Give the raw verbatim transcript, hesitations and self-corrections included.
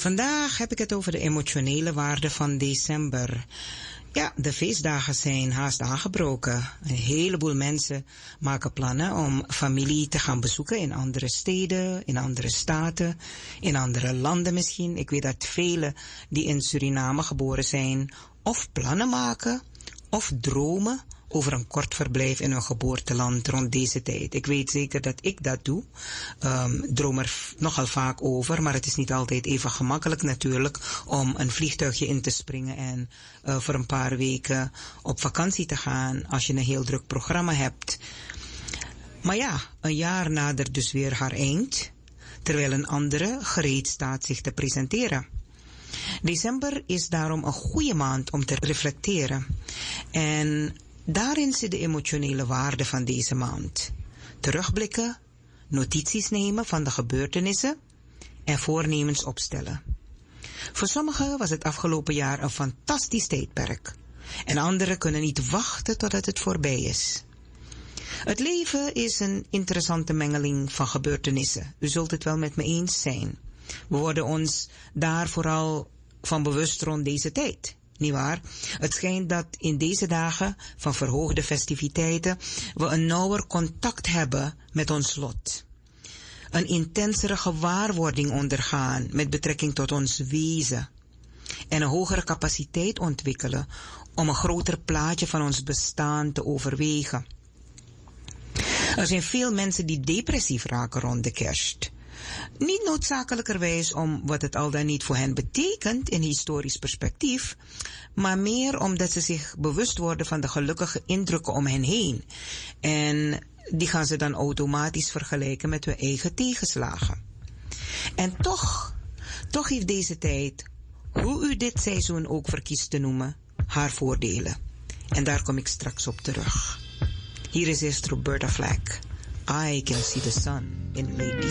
Vandaag heb ik het over de emotionele waarde van december. Ja, de feestdagen zijn haast aangebroken. Een heleboel mensen maken plannen om familie te gaan bezoeken in andere steden, in andere staten, in andere landen misschien. Ik weet dat velen die in Suriname geboren zijn of plannen maken of dromen over een kort verblijf in hun geboorteland rond deze tijd. Ik weet zeker dat ik dat doe. Um, droom er nogal vaak over, maar het is niet altijd even gemakkelijk natuurlijk om een vliegtuigje in te springen en uh, voor een paar weken op vakantie te gaan als je een heel druk programma hebt. Maar ja, een jaar nadert dus weer haar eind, terwijl een andere gereed staat zich te presenteren. December is daarom een goede maand om te reflecteren. En daarin zit de emotionele waarde van deze maand. Terugblikken, notities nemen van de gebeurtenissen en voornemens opstellen. Voor sommigen was het afgelopen jaar een fantastisch tijdperk. En anderen kunnen niet wachten totdat het voorbij is. Het leven is een interessante mengeling van gebeurtenissen. U zult het wel met me eens zijn. We worden ons daar vooral van bewust rond deze tijd. Niet waar? Het schijnt dat in deze dagen van verhoogde festiviteiten we een nauwer contact hebben met ons lot. Een intensere gewaarwording ondergaan met betrekking tot ons wezen. En een hogere capaciteit ontwikkelen om een groter plaatje van ons bestaan te overwegen. Er zijn veel mensen die depressief raken rond de kerst. Niet noodzakelijkerwijs om wat het al dan niet voor hen betekent in historisch perspectief, maar meer omdat ze zich bewust worden van de gelukkige indrukken om hen heen. En die gaan ze dan automatisch vergelijken met hun eigen tegenslagen. En toch, toch heeft deze tijd, hoe u dit seizoen ook verkiest te noemen, haar voordelen. En daar kom ik straks op terug. Hier is eerst Roberta Flack. I Can See the Sun in Late December.